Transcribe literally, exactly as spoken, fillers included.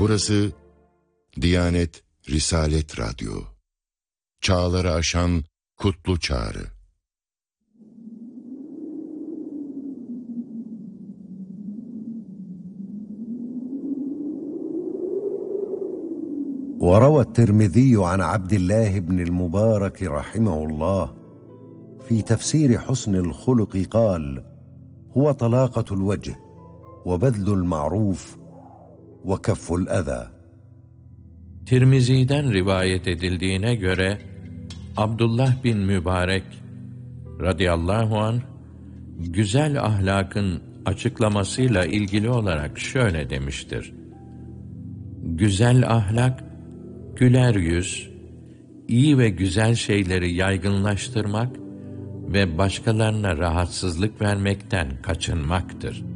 Burası Diyanet Risalet Radyo. Çağları aşan kutlu çağrı. وروى الترمذي عن عبد الله بن المبارك رحمه الله في تفسير حسن الخلق قال: هو طلاقة الوجه وبذل المعروف وكف الأذى. Tirmizi'den rivayet edildiğine göre Abdullah bin Mübarek radıyallahu anh güzel ahlakın açıklamasıyla ilgili olarak şöyle demiştir: güzel ahlak, güler yüz, iyi ve güzel şeyleri yaygınlaştırmak ve başkalarına rahatsızlık vermekten kaçınmaktır.